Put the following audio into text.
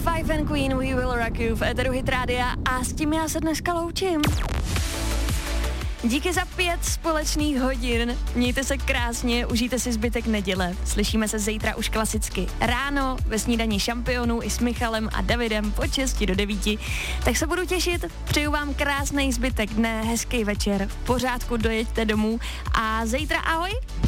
Five and Queen, We Will Rock You v éteru Hit Rádia a s tím já se dneska loučím. Díky za 5 společných hodin. Mějte se krásně, užijte si zbytek neděle. Slyšíme se zítra už klasicky ráno ve snídani šampionů i s Michalem a Davidem od 6 do 9. Tak se budu těšit, přeju vám krásný zbytek dne, hezký večer, v pořádku dojeďte domů a zítra ahoj.